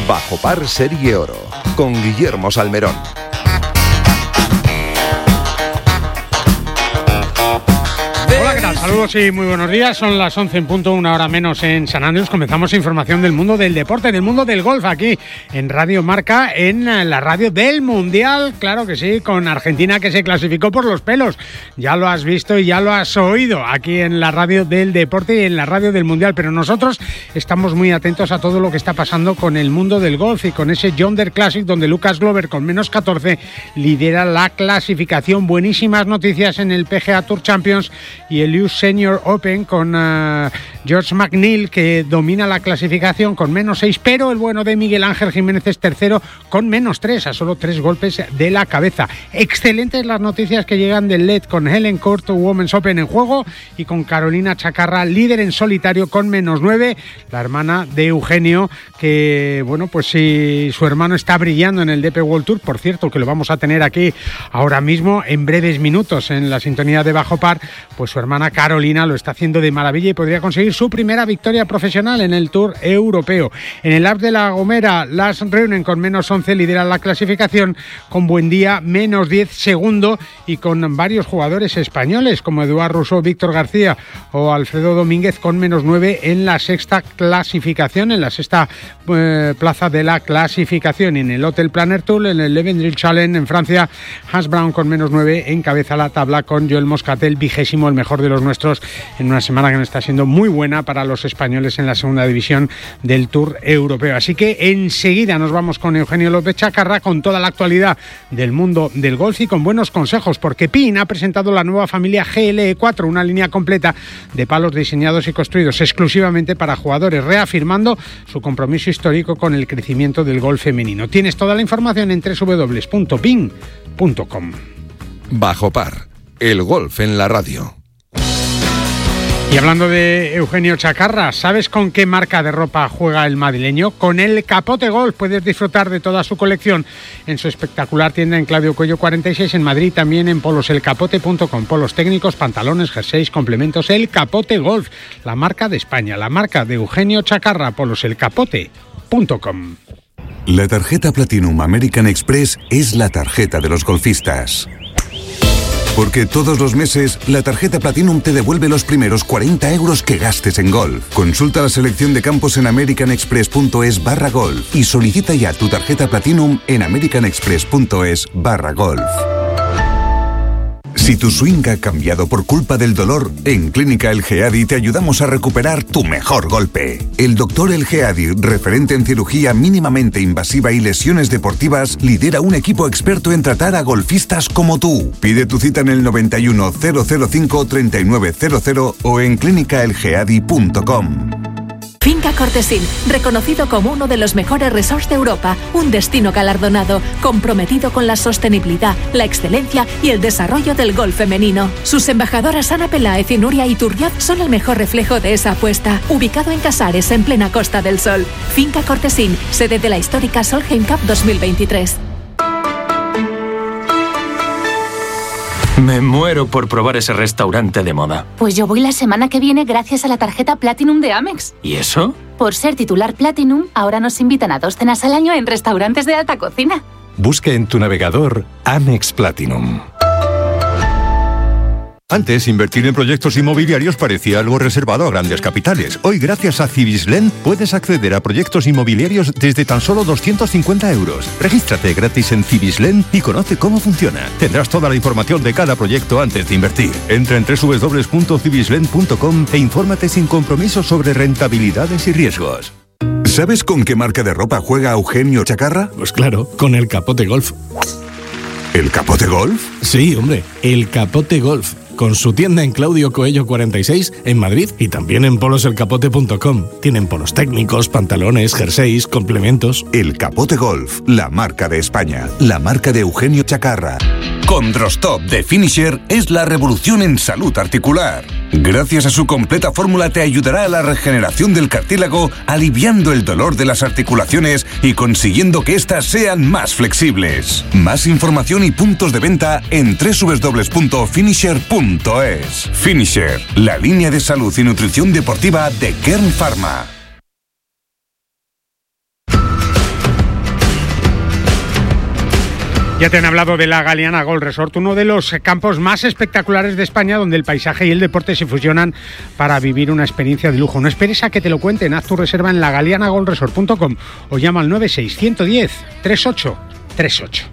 Bajo Par Serie Oro, con Guillermo Salmerón. Hola, ¿qué tal? Saludos y muy buenos días. Son las 11 en punto, una hora menos en San Andrés. Comenzamos información del mundo del deporte, del mundo del golf, aquí en Radio Marca, en la radio del Mundial. Claro que sí, con Argentina, que se clasificó por los pelos. Ya lo has visto y ya lo has oído aquí en la radio del deporte y en la radio del Mundial. Pero nosotros estamos muy atentos a todo lo que está pasando con el mundo del golf y con ese John Deere Classic, donde Lucas Glover, con menos 14, lidera la clasificación. Buenísimas noticias en el PGA Tour Champions y el US Senior Open con George McNeil, que domina la clasificación con menos 6, pero el bueno de Miguel Ángel Jiménez es tercero con menos 3, a solo 3 golpes de la cabeza. Excelentes las noticias que llegan del LED, con Helen Court Women's Open en juego y con Carolina Chacarra, líder en solitario con menos 9, la hermana de Eugenio, que bueno, pues si su hermano está brillando en el DP World Tour, por cierto, que lo vamos a tener aquí ahora mismo en breves minutos en la sintonía de Bajo Par, pues su hermana Carolina lo está haciendo de maravilla y podría conseguir su primera victoria profesional en el Tour Europeo. En el Alps de La Gomera, Lars Reunen con menos 11 lidera la clasificación, con Buendía menos 10 segundo y con varios jugadores españoles como Eduard Rousseau, Víctor García o Alfredo Domínguez con menos 9 en la sexta clasificación, en la sexta plaza de la clasificación. En el Hotel Planner Tour, en el Levendril Challenge en Francia, Hans Brown con menos 9 encabeza la tabla con Joel Moscatel, 20º, el mejor de los nuestros, en una semana que no está siendo muy buena para los españoles en la segunda división del Tour Europeo. Así que enseguida nos vamos con Eugenio López Chacarra con toda la actualidad del mundo del golf y con buenos consejos, porque PIN ha presentado la nueva familia GLE4, una línea completa de palos diseñados y construidos exclusivamente para jugadores, reafirmando su compromiso histórico con el crecimiento del golf femenino. Tienes toda la información en www.pin.com. Bajo Par, el golf en la radio. Y hablando de Eugenio Chacarra, ¿sabes con qué marca de ropa juega el madrileño? Con el Capote Golf. Puedes disfrutar de toda su colección en su espectacular tienda en Claudio Cuello 46 en Madrid, también en poloselcapote.com. Polos técnicos, pantalones, jerseys, complementos. El Capote Golf, la marca de España, la marca de Eugenio Chacarra. Poloselcapote.com. La tarjeta Platinum American Express es la tarjeta de los golfistas. Porque todos los meses, la tarjeta Platinum te devuelve los primeros 40 euros que gastes en golf. Consulta la selección de campos en americanexpress.es/golf y solicita ya tu tarjeta Platinum en americanexpress.es/golf. Si tu swing ha cambiado por culpa del dolor, en Clínica El Geadi te ayudamos a recuperar tu mejor golpe. El doctor El Geadi, referente en cirugía mínimamente invasiva y lesiones deportivas, lidera un equipo experto en tratar a golfistas como tú. Pide tu cita en el 91 005 3900 o en clinicaelgeadi.com. Finca Cortesín, reconocido como uno de los mejores resorts de Europa, un destino galardonado, comprometido con la sostenibilidad, la excelencia y el desarrollo del golf femenino. Sus embajadoras Ana Peláez y Nuria Iturriaz son el mejor reflejo de esa apuesta, ubicado en Casares, en plena Costa del Sol. Finca Cortesín, sede de la histórica Solheim Cup 2023. Me muero por probar ese restaurante de moda. Pues yo voy la semana que viene gracias a la tarjeta Platinum de Amex. ¿Y eso? Por ser titular Platinum, ahora nos invitan a 2 cenas al año en restaurantes de alta cocina. Busca en tu navegador Amex Platinum. Antes, invertir en proyectos inmobiliarios parecía algo reservado a grandes capitales. Hoy, gracias a Cibislen, puedes acceder a proyectos inmobiliarios desde tan solo 250 euros. Regístrate gratis en Cibislen y conoce cómo funciona. Tendrás toda la información de cada proyecto antes de invertir. Entra en www.cibislen.com e infórmate sin compromiso sobre rentabilidades y riesgos. ¿Sabes con qué marca de ropa juega Eugenio Chacarra? Pues claro, con el Capote Golf. ¿El Capote Golf? Sí, hombre, el Capote Golf. Con su tienda en Claudio Coello 46 en Madrid y también en poloselcapote.com. Tienen polos técnicos, pantalones, jerseys, complementos. El Capote Golf, la marca de España, la marca de Eugenio Chacarra. Condrostop de Finisher es la revolución en salud articular. Gracias a su completa fórmula te ayudará a la regeneración del cartílago, aliviando el dolor de las articulaciones y consiguiendo que éstas sean más flexibles. Más información y puntos de venta en www.finisher.es. Finisher, la línea de salud y nutrición deportiva de Kern Pharma. Ya te han hablado de la Galeana Golf Resort, uno de los campos más espectaculares de España, donde el paisaje y el deporte se fusionan para vivir una experiencia de lujo. No esperes a que te lo cuenten, haz tu reserva en lagaleanagolfresort.com o llama al 96 110 3838.